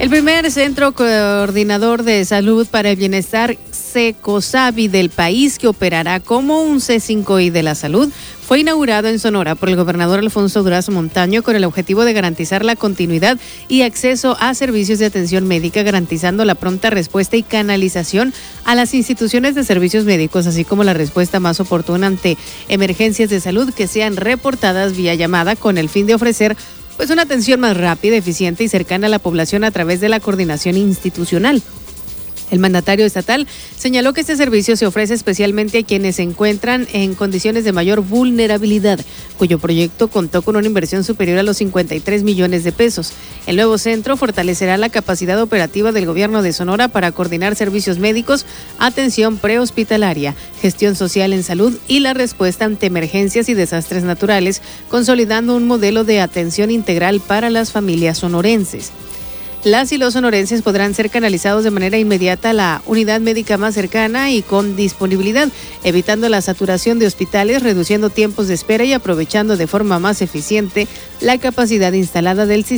El primer centro coordinador de salud para el bienestar CECOSABI del país, que operará como un C5I de la salud, fue inaugurado en Sonora por el gobernador Alfonso Durazo Montaño con el objetivo de garantizar la continuidad y acceso a servicios de atención médica, garantizando la pronta respuesta y canalización a las instituciones de servicios médicos, así como la respuesta más oportuna ante emergencias de salud que sean reportadas vía llamada, con el fin de ofrecer una atención más rápida, eficiente y cercana a la población a través de la coordinación institucional. El mandatario estatal señaló que este servicio se ofrece especialmente a quienes se encuentran en condiciones de mayor vulnerabilidad, cuyo proyecto contó con una inversión superior a los 53 millones de pesos. El nuevo centro fortalecerá la capacidad operativa del gobierno de Sonora para coordinar servicios médicos, atención prehospitalaria, gestión social en salud y la respuesta ante emergencias y desastres naturales, consolidando un modelo de atención integral para las familias sonorenses. Las y los sonorenses podrán ser canalizados de manera inmediata a la unidad médica más cercana y con disponibilidad, evitando la saturación de hospitales, reduciendo tiempos de espera y aprovechando de forma más eficiente la capacidad instalada del sistema